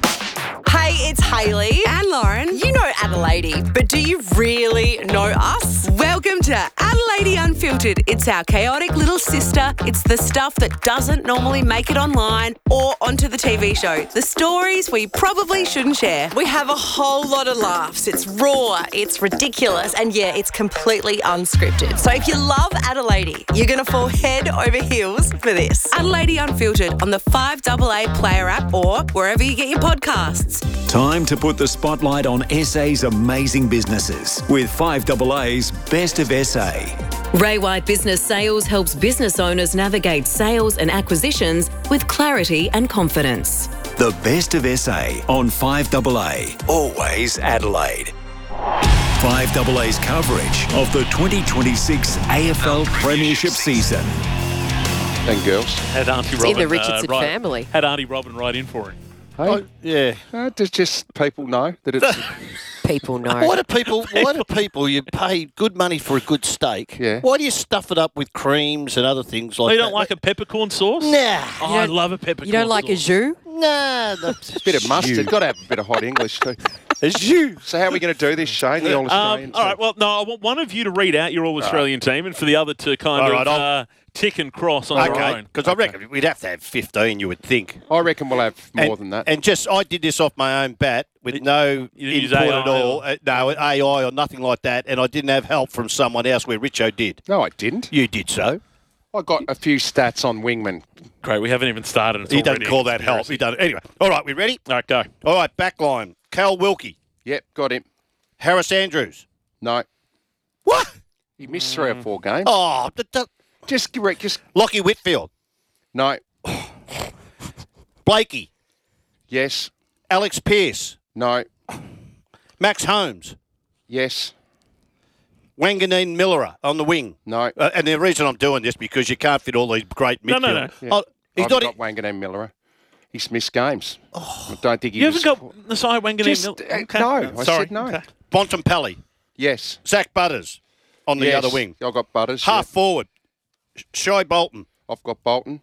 Hey, it's Hayley and Lauren. You know Adelaide, but do you really know us? Welcome to Adelaide Unfiltered. It's our chaotic little sister. It's the stuff that doesn't normally make it online or onto the T V show. The stories we probably shouldn't share. We have a whole lot of laughs. It's raw, it's ridiculous, and yeah, it's completely unscripted. So if you love Adelaide, you're going to fall head over heels for this. Adelaide Unfiltered on the five A A Player app or wherever you get your podcasts. Time to put the spotlight on S A's amazing businesses with five A A's Best of S A. Ray White Business Sales helps business owners navigate sales and acquisitions with clarity and confidence. The Best of S A on five A A, always Adelaide. five A A's coverage of the twenty twenty-six A F L Premiership season. And girls. Had Auntie It's Robin, in the Richardson uh, right, family. Had Auntie Robin right in for him. Hey? Oh, yeah. Uh, does just people know that it's... People know. Why do people? Why do people? You pay good money for a good steak. Yeah. Why do you stuff it up with creams and other things like Oh, you that? don't like a peppercorn sauce? Nah. Oh, I love a peppercorn sauce. You don't like a jus? Nah. The bit of mustard. Got to have a bit of hot English too. A jus. So how are we going to do this, Shane? The All Australian. Um, all right. Well, no. I want one of you to read out your All Australian team, and for the other to kind All of right, I'll- uh, tick and cross on their Okay, own. because I reckon we'd have to have fifteen. You would think. I reckon we'll have more and, than that. And just, I did this off my own bat with no You didn't use input A I at all. or- Uh, no A I or nothing like that. And I didn't have help from someone else where Richo did. No, I didn't. You did so. I got a few stats on wingman. Great. We haven't even started. It's He already doesn't call that help. conspiracy. He doesn't. Anyway, all right, we ready? All right, go. All right, back line. Cal Wilkie. Yep, got him. Harris Andrews. No. What? He missed three or four games. Oh, the, the, just correct. Just Lockie Whitfield. no. Blakey. Yes. Alex Pearce. No. Max Holmes. Yes. Wanganeen Miller on the wing. No. Uh, and the reason I'm doing this because you can't fit all these great No, midfield. no, no. Yeah. Oh, he's I've not. got Wanganeen Miller. He's missed games. I don't think he You was. haven't got Nasai Wanganeen Just, Mil- uh, okay. No, I Sorry. said no. Okay. Bontempelli. Yes. Zach Butters on the Yes. other wing. I've got Butters. Half yeah. forward. Sh- Shy Bolton. I've got Bolton.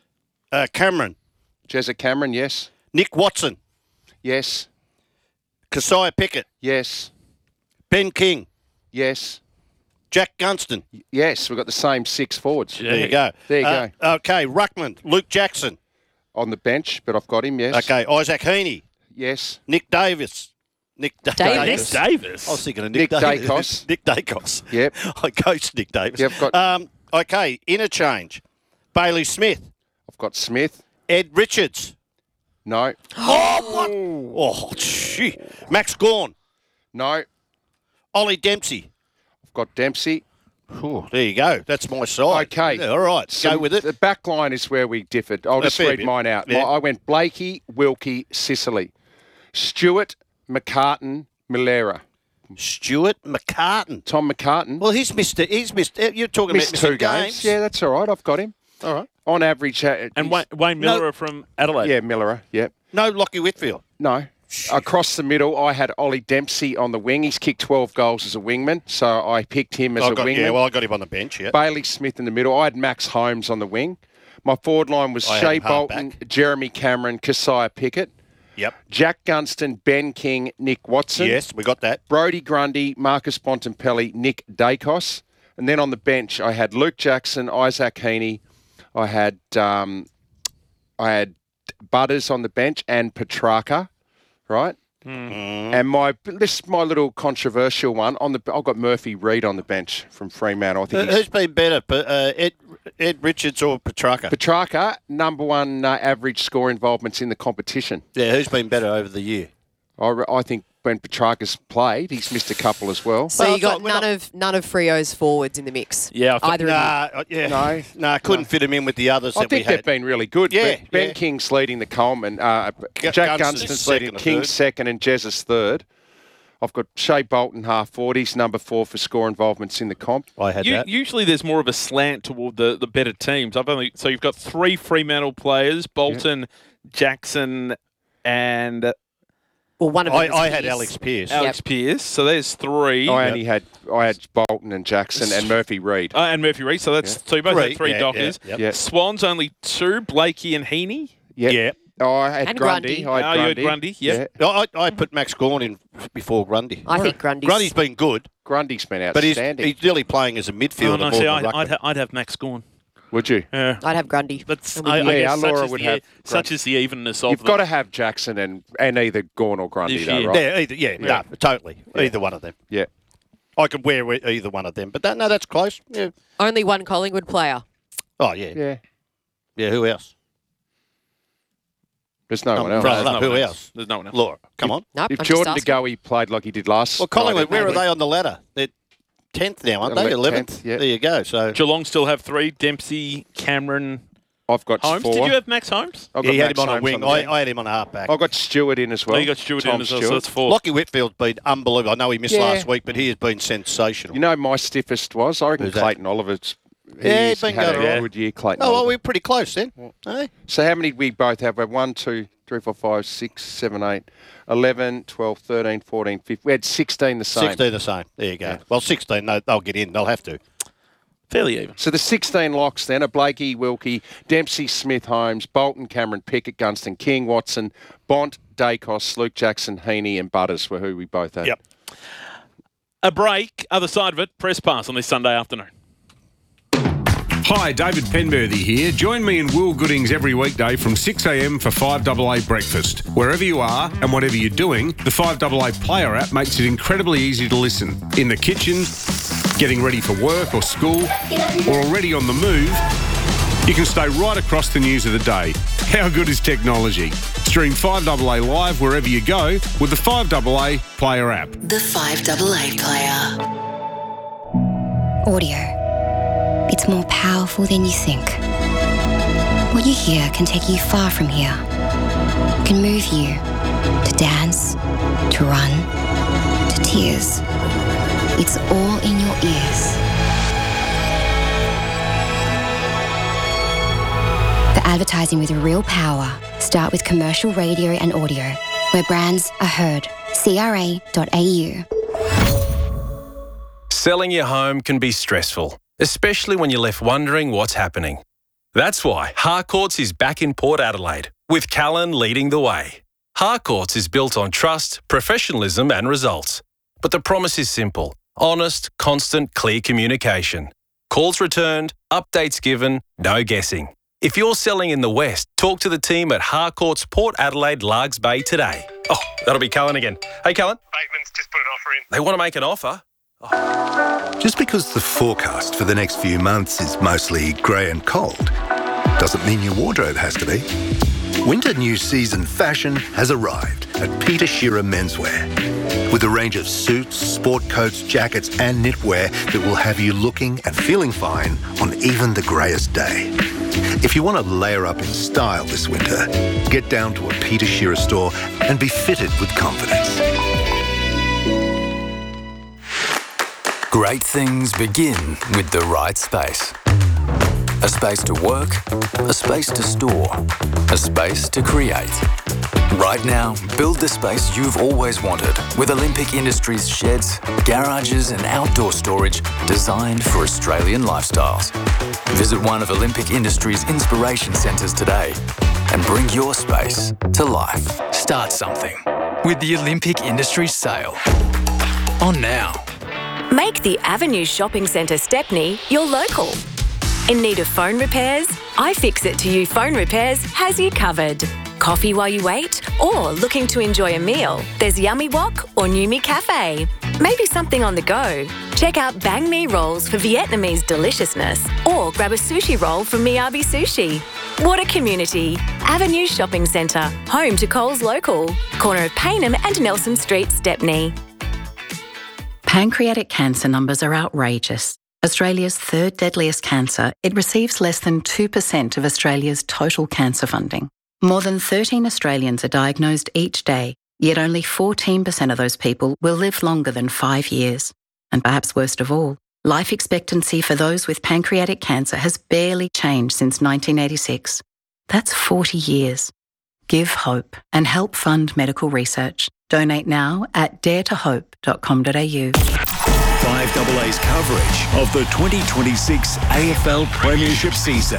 Uh, Cameron. Jezza Cameron, yes. Nick Watson. Yes. Keziah Pickett. Yes. Ben King. Yes. Jack Gunston. Yes, we've got the same six forwards. There you go. There you Uh, go. Okay, Ruckman. Luke Jackson. On the bench, but I've got him, yes. Okay, Isaac Heaney. Yes. Nick Davis. Nick Da- Davis? Nick Davis? I was thinking of Nick, Nick Davis. Dacos. Nick Dacos. Yep. I coached Nick Davis. Yep, got- um, okay, interchange. Bailey Smith. I've got Smith. Ed Richards. No. Oh, what? Oh, gee. Max Gawn. No. Ollie Dempsey. I've got Dempsey. Oh, there you go. That's my side. Okay. Yeah, all right. So go with it. The back line is where we differed. I'll A just fair read bit. mine out. Yeah. I went Blakey, Wilkie, Sicily. Stewart, McCartan, Milera. Stewart McCartan. Tom McCartan. Well, he's missed it. He's missed it. You're talking Missed about two missing games. games. Yeah, that's all right. I've got him. All right. On average. Uh, And he's- Wayne, Wayne Miller No. from Adelaide. Yeah, Millera. Yep. No Lockie Whitfield. No. Across the middle, I had Ollie Dempsey on the wing. He's kicked twelve goals as a wingman, so I picked him as I a got, wingman. yeah, well, I got him on the bench, yeah. Bailey Smith in the middle. I had Max Holmes on the wing. My forward line was I had Shea him half Bolton, back. Jeremy Cameron, Keziah Pickett. Yep. Jack Gunston, Ben King, Nick Watson. Yes, we got that. Brodie Grundy, Marcus Bontempelli, Nick Dacos. And then on the bench, I had Luke Jackson, Isaac Heaney. I had um, I had Butters on the bench and Petrarca, right? Mm. And my this is my little controversial one on the. I've got Murphy Reid on the bench from Fremantle. I think Uh, he's who's been better, Pe- uh, Ed, Ed Richards or Petrarca? Petrarca, number one uh, average score involvements in the competition. Yeah, who's been better over the year? I, re- I think when Petrarca's played, he's missed a couple as well. So Well, you got I thought we're none not- of none of Frio's forwards in the mix. Yeah, I thought- either of Nah, uh, yeah. No. Nah, couldn't fit him in with the others I that we think they've had. been really good. Yeah, Ben, ben yeah. King's leading the Coleman. Uh, Gu- Jack Gunston's Gunston's leading second or King third. second and Jesus third. I've got Shea Bolton half forward. He's number four for score involvements in the comp. I had U- that. Usually there's more of a slant toward the, the better teams. I've only so you've got three Fremantle players: Bolton, Jackson, and Well, one of them I, is I had Pearce. Alex Pearce. Alex Pearce. So there's three. I only had I had Bolton and Jackson and Murphy Reid. Uh, and Murphy Reid. So that's so you both Three, had three yeah, Dockers. yeah, yep. Yeah. Swans only two: Blakey and Heaney. Yep. Yeah. Oh, I had And Grundy. Grundy. I had Oh, you had Grundy. Grundy, yep. Yeah. I, I put Max Gawn in before Grundy. I think Grundy's. Grundy's been good, Grundy's been but he's, outstanding. he's really playing as a Oh, midfielder no, more see, than I'd, ruckman. I'd, ha- I'd have Max Gawn. Would you? Yeah. I'd have Grundy. But And we I, did. I Yeah, guess our such, Laura is would the, have such is the evenness of You've them. got to have Jackson and, and either Gawn or Grundy, This though, year. right? Yeah, either, yeah, Yeah. no, totally. Either one of them. Yeah. I could wear either one of them, but that, no, that's close. Yeah. Only one Collingwood player. Oh yeah, yeah. Yeah. Who else? There's no No, one else. no, There's no, no who one else? There's no one else. Laura, come on. Nope, If I'm Jordan just De asking. Goey played like he did last Well, Collingwood, Friday, where are maybe. they on the ladder? They're tenth now, aren't they? Ele- Eleventh. tenth, yeah. There you go. So Geelong still have three: Dempsey, Cameron, I've got Holmes. four. Did you have Max Holmes? I've yeah, got he had Max him on a Holmes wing. the I, I had him on a halfback. I've got Stewart in as well. Oh, you got Stewart Tom in as well, so Stewart. that's four. Lockie Whitfield's been unbelievable. I know he missed Yeah. last week, but he has been sensational. You know, my stiffest was I reckon Who's that? Clayton Oliver's. Yeah, he's he's been had going a all right. good year, Clayton. oh, well, Oliver. we're pretty close then. Eh? So how many did we both have? We had one, two, three, four, five, six, seven, eight, eleven, twelve, thirteen, fourteen, fifteen. We had sixteen the same. sixteen the same. There you go. Well, sixteen, no, they'll get in. They'll have to. Fairly even. So the sixteen locks then are Blakey, Wilkie, Dempsey, Smith, Holmes, Bolton, Cameron, Pickett, Gunston, King, Watson, Bont, Dacos, Luke Jackson, Heaney and Butters were who we both had. Yep. A break, other side of it, press pass on this Sunday afternoon. Hi, David Penberthy here. Join me and Will Goodings every weekday from six a m for five A A breakfast. Wherever you are and whatever you're doing, the five A A player app makes it incredibly easy to listen. In the kitchen, getting ready for work or school, or already on the move, you can stay right across the news of the day. How good is technology? Stream five A A live wherever you go with the five A A player app. The five A A player. Audio. It's more powerful than you think. What you hear can take you far from here. It can move you to dance, to run, to tears. It's all in your ears. For advertising with real power, start with commercial radio and audio, where brands are heard. C R A dot A U. Selling your home can be stressful, especially when you're left wondering what's happening. That's why Harcourts is back in Port Adelaide, with Callan leading the way. Harcourts is built on trust, professionalism and results. But the promise is simple. Honest, constant, clear communication. Calls returned, updates given, no guessing. If you're selling in the West, talk to the team at Harcourts Port Adelaide Largs Bay today. Oh, that'll be Cullen again. Hey, Cullen. Bateman's just put an offer in. They want to make an offer? Just because the forecast for the next few months is mostly grey and cold doesn't mean your wardrobe has to be. Winter new season fashion has arrived at Peter Shearer Menswear. With a range of suits, sport coats, jackets and knitwear that will have you looking and feeling fine on even the greyest day. If you want to layer up in style this winter, get down to a Peter Shearer store and be fitted with confidence. Great things begin with the right space. A space to work, a space to store, a space to create. Right now, build the space you've always wanted with Olympic Industries sheds, garages and outdoor storage designed for Australian lifestyles. Visit one of Olympic Industries' inspiration centres today and bring your space to life. Start something with the Olympic Industries sale. On now. Make the Avenue Shopping Centre Stepney your local. In need of phone repairs? iFixit to You Phone Repairs has you covered. Coffee while you wait? Or looking to enjoy a meal? There's Yummy Wok or Numi Cafe. Maybe something on the go? Check out Bang Mi rolls for Vietnamese deliciousness or grab a sushi roll from Miyabi Sushi. What a community. Avenue Shopping Centre, home to Coles Local, corner of Payneham and Nelson Street, Stepney. Pancreatic cancer numbers are outrageous. Australia's third deadliest cancer, it receives less than two percent of Australia's total cancer funding. More than thirteen Australians are diagnosed each day, yet only fourteen percent of those people will live longer than five years. And perhaps worst of all, life expectancy for those with pancreatic cancer has barely changed since nineteen eighty-six. That's forty years. Give hope and help fund medical research. Donate now at dare to hope dot com dot a u. five A A's coverage of the twenty twenty-six A F L Premiership season.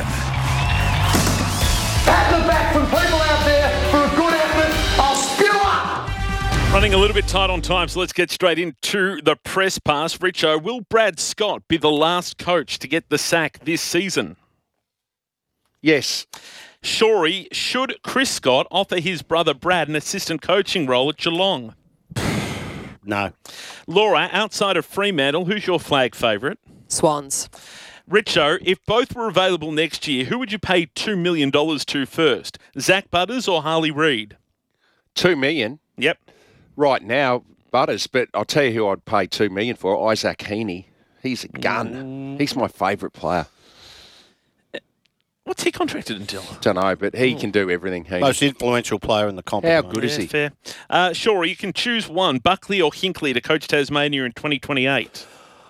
At the back from people out there for a good effort. I'll spew up. Running a little bit tight on time, so let's get straight into the press pass. Richo, will Brad Scott be the last coach to get the sack this season? Yes. Shorey, should Chris Scott offer his brother Brad an assistant coaching role at Geelong? No. Laura, outside of Fremantle, who's your flag favourite? Swans. Richo, if both were available next year, who would you pay two million dollars to first? Zach Butters or Harley Reid? Two million? Yep. Right now, Butters, but I'll tell you who I'd pay two million for, Isaac Heaney. He's a gun. Mm. He's my favourite player. What's he contracted until? Don't know, but he can do everything. He Most influential player in the comp. How good yeah, is he? Fair. Uh, sure, you can choose one, Buckley or Hinkley, to coach Tasmania in twenty twenty-eight.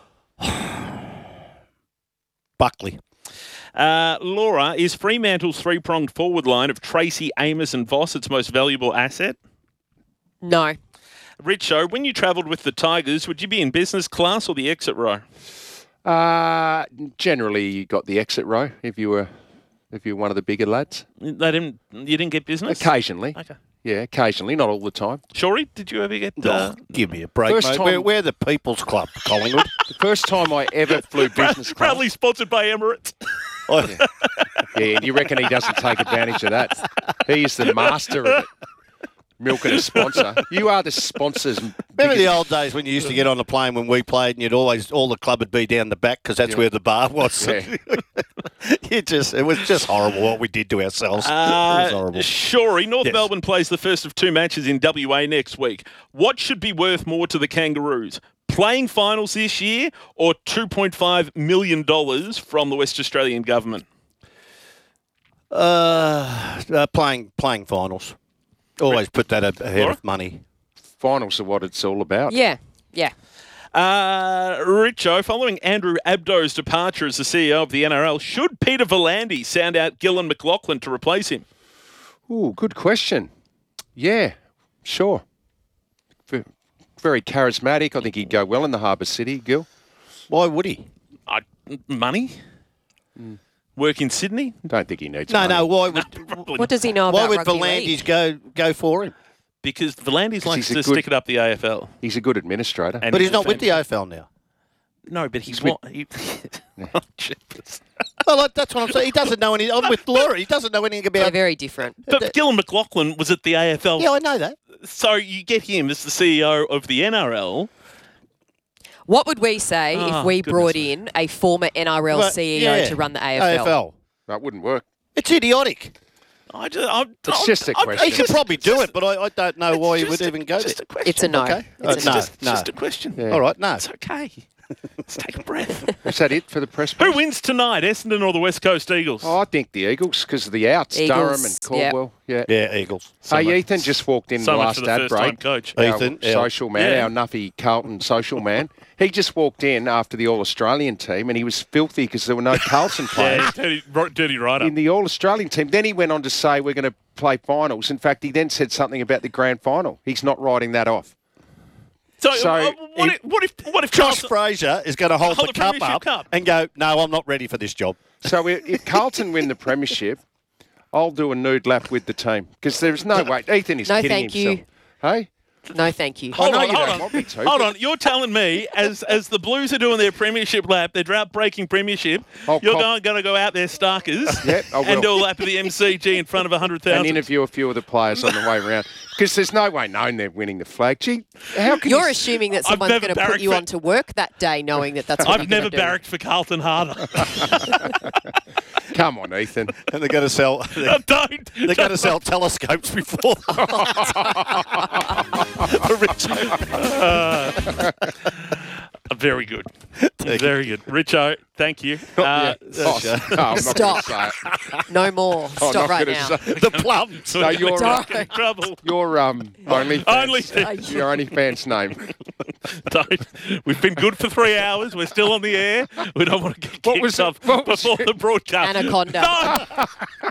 Buckley. Uh, Laura, is Fremantle's three-pronged forward line of Tracy, Amos and Voss its most valuable asset? No. Richo, when you travelled with the Tigers, would you be in business class or the exit row? Uh, generally, you got the exit row if you were if you're one of the bigger lads. They didn't. You didn't get business? Occasionally. Okay. Yeah, occasionally, not all the time. Shorey, did you ever get... Oh, Uh... give me a break, First mate. time- We're, we're the People's Club, Collingwood. The first time I ever flew business class. Proudly sponsored by Emirates. Yeah. Yeah, do you reckon he doesn't take advantage of that? He is the master of it. Milking a sponsor. You are the sponsors. Remember the old days when you used to get on the plane when we played and you'd always, all the club would be down the back because that's Yeah. where the bar was. Yeah. you just, it was just horrible what we did to ourselves. it was Uh, horrible. Shorey, North Yes. Melbourne plays the first of two matches in W A next week. What should be worth more to the Kangaroos? Playing finals this year or two point five million dollars from the West Australian government? Uh, uh, playing playing finals. Always put that a- ahead Laura? of money. Finals are what it's all about. Yeah, yeah. Uh, Richo, following Andrew Abdo's departure as the C E O of the N R L, should Peter Volandis sound out Gillan McLaughlin to replace him? Ooh, good question. Yeah, sure. V- Very charismatic. I think he'd go well in the Harbour City, Gil. Why would he? Uh, money? Mm. Work in Sydney? Don't think he needs No, money. no. Why would What does he know why about would rugby Volandis league? go go for him? because Volandis likes he's a to good- stick it up the A F L. He's a good administrator. And But he's a not with fan- the A F L now. No, but he's, He's with- what? He, oh, jeepers. Well, like, that's what I'm saying. He doesn't know any. I'm with Laura. He doesn't know anything They're about. very different. But Gillan McLaughlin was at the A F L. Yeah, I know that. So you get him as the C E O of the N R L. What would we say Oh, if we goodness brought me. in a former N R L Well, C E O yeah. to run the A A F L? F L. That wouldn't work. It's idiotic. I just, I'm, It's I'm- just a I'm- question. He could probably do it, but I, I don't know why he just would a- even go just there. a question. It's a no. Okay. It's Uh, a no, just, no. just a question. Yeah. All right, no. It's okay. Let's take a breath. Is that it for the press? Who box? wins tonight, Essendon or the West Coast Eagles? Oh, I think the Eagles because of the outs, Eagles, Durham and Caldwell. Yeah. Yeah, Eagles. So Hey, much- Ethan just walked in so the much last for the ad first-time break. coach. Our Ethan, yeah. social man, Yeah. our Nuffy Carlton social man. He just walked in after the All-Australian team and he was filthy because there were no Carlton players Yeah, dirty, ro- dirty rider. in the All-Australian team. Then he went on to say we're going to play finals. In fact, he then said something about the grand final. He's not writing that off. So, So, uh, what, if- if, what if what if Josh Carlton- Fraser is going to hold, Hold the the cup Premiership up cup. and go, no, I'm not ready for this job. So if if Carlton win the premiership, I'll do a nude lap with the team because there's no way. Ethan is No, kidding thank you. himself. Hey? No, thank you. Hold I know on, you hold don't on. want me to, Hold but- on. You're telling me, as as the Blues are doing their premiership lap, their drought-breaking premiership, Oh, you're cop- going, going to go out there, Starkers, Yep, I will. and do a lap of the M C G in front of one hundred And thousand. interview a few of the players on the way around because there's no way known they're winning the flag. Gee, how can You're you... assuming that I've someone's never going to put barracked you for- onto work that day knowing that that's what I've you're never gonna do. barracked for Carlton harder. Come on, Ethan. And they're going to sell. They're, Don't. they're going to sell telescopes before. For Richard. Uh, very good. Very good. Richo, thank you. Uh, Oh, no, I'm not Stop. going to say it. No more. I'm Stop not right gonna now. say it. The plums. No, you're, uh, Get in trouble. you're um, only Only- your only fan's name. Don't. We've been good for three hours. We're still on the air. We don't want to get What kicked was it? off What was before it? the broadcast. Anaconda. No!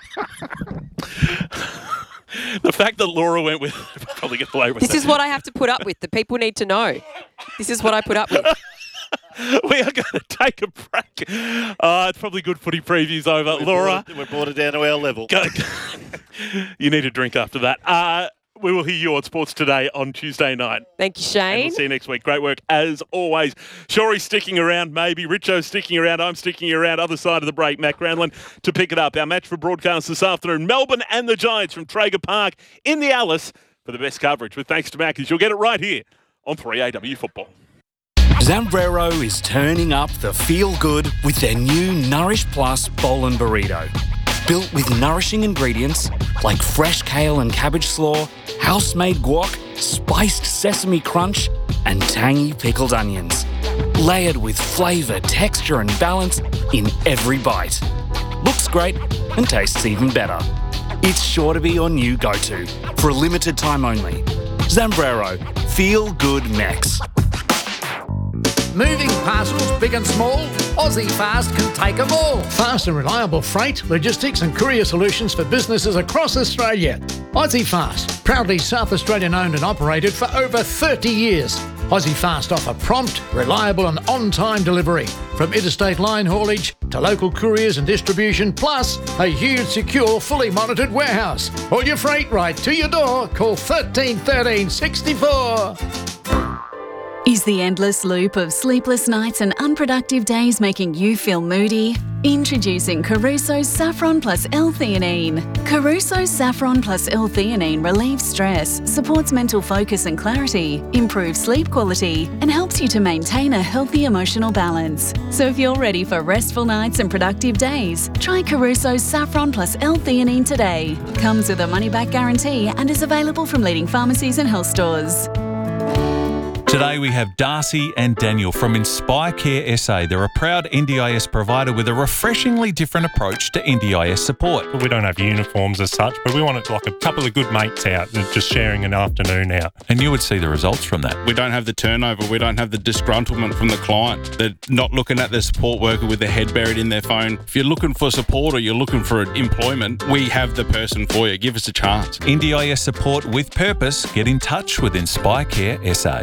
The fact that Laura went with probably get away with This it. is what I have to put up with. The people need to know. This is what I put up with. We are going to take a break. Uh, it's probably good footy previews over. We Laura, brought it- we brought it down to our level. go, you need a drink after that. Uh, we will hear you on Sports Today on Tuesday night. Thank you, And Shane. we'll see you next week. Great work as always. Shory's sticking around, maybe. Richo's sticking around. I'm sticking around. Other side of the break, Matt Granlund to pick it up. Our match for broadcast this afternoon, Melbourne and the Giants from Traeger Park in the Alice for the best coverage. With thanks to Macca's, you'll get it right here on three A W Football. Zambrero is turning up the feel good with their new Nourish Plus Bowl and Burrito. Built with nourishing ingredients like fresh kale and cabbage slaw, house-made guac, spiced sesame crunch, and tangy pickled onions. Layered with flavour, texture and balance in every bite. Looks great and tastes even better. It's sure to be your new go-to for a limited time only. Zambrero, feel good Mex. Moving parcels, big and small, Aussie Fast can take them all. Fast and reliable freight, logistics and courier solutions for businesses across Australia. Aussie Fast, proudly South Australian owned and operated for over thirty years. Aussie Fast offer prompt, reliable and on-time delivery. From interstate line haulage to local couriers and distribution, plus a huge, secure, fully monitored warehouse. All your freight right to your door. Call thirteen thirteen sixty-four. Is the endless loop of sleepless nights and unproductive days making you feel moody? Introducing Caruso's Saffron Plus L-Theanine. Caruso's Saffron Plus L-Theanine relieves stress, supports mental focus and clarity, improves sleep quality, and helps you to maintain a healthy emotional balance. So if you're ready for restful nights and productive days, try Caruso's Saffron Plus L-Theanine today. Comes with a money-back guarantee and is available from leading pharmacies and health stores. Today we have Darcy and Daniel from Inspire Care S A. They're a proud N D I S provider with a refreshingly different approach to N D I S support. We don't have uniforms as such, but we wanted like a couple of good mates out and just sharing an afternoon out. And you would see the results from that. We don't have the turnover. We don't have the disgruntlement from the client. They're not looking at the support worker with their head buried in their phone. If you're looking for support or you're looking for employment, we have the person for you. Give us a chance. N D I S support with purpose. Get in touch with Inspire Care S A.